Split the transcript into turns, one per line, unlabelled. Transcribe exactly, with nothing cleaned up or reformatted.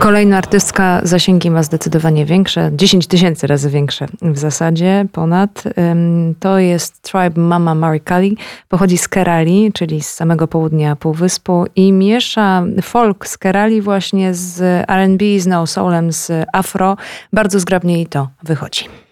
Kolejna artystka, zasięgi ma zdecydowanie większe, dziesięć tysięcy razy większe w zasadzie ponad. To jest Tribe Mama Marikali, pochodzi z Kerali, czyli z samego południa półwyspu i miesza folk z Kerali właśnie z R and B, z neo soulem, z afro. Bardzo zgrabnie jej to wychodzi.